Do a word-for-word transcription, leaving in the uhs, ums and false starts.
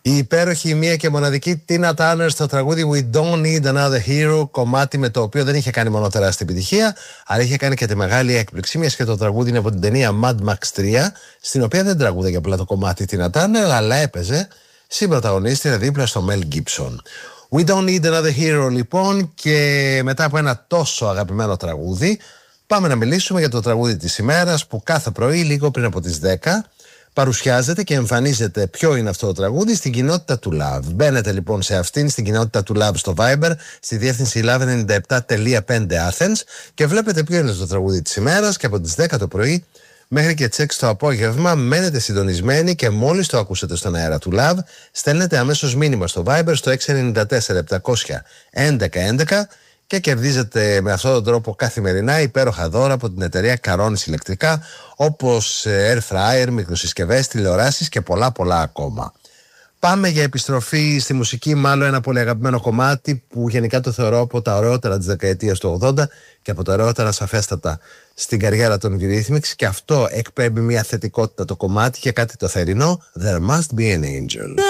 Η υπέροχη, μία και μοναδική Tina Turner στο τραγούδι We Don't Need Another Hero, κομμάτι με το οποίο δεν είχε κάνει μόνο τεράστια επιτυχία, αλλά είχε κάνει και τη μεγάλη έκπληξη, μιας και το τραγούδι είναι από την ταινία Mad Max τρία, στην οποία δεν τραγούδαγε απλά το κομμάτι Tina Turner, αλλά έπαιζε συμπρωταγωνίστρια δίπλα στο Mel Gibson. We Don't Need Another Hero, λοιπόν, και μετά από ένα τόσο αγαπημένο τραγούδι, πάμε να μιλήσουμε για το τραγούδι της ημέρας που κάθε πρωί, λίγο πριν από τις δέκα, παρουσιάζεται και εμφανίζεται ποιο είναι αυτό το τραγούδι στην κοινότητα του Love. Μπαίνετε λοιπόν σε αυτήν, στην κοινότητα του Love στο Viber, στη διεύθυνση love ενενήντα επτά τελεία πέντε Athens, και βλέπετε ποιο είναι το τραγούδι της ημέρας, και από τις δέκα το πρωί μέχρι και τις έξι το απόγευμα μένετε συντονισμένοι και μόλις το ακούσετε στον αέρα του Love, στέλνετε αμέσως μήνυμα στο Viber στο έξι εννιά τέσσερα επτακόσια έντεκα έντεκα και κερδίζετε με αυτόν τον τρόπο καθημερινά υπέροχα δώρα από την εταιρεία Caronis ηλεκτρικά, όπως air fryer, μικροσυσκευές, τηλεοράσεις και πολλά πολλά ακόμα. Πάμε για επιστροφή στη μουσική, μάλλον ένα πολύ αγαπημένο κομμάτι που γενικά το θεωρώ από τα ωραιότερα της δεκαετίας του ογδόντα και από τα ωραιότερα σαφέστατα στην καριέρα των Eurythmics, και αυτό εκπέμπει μια θετικότητα το κομμάτι και κάτι το θερινό, There Must Be an Angel.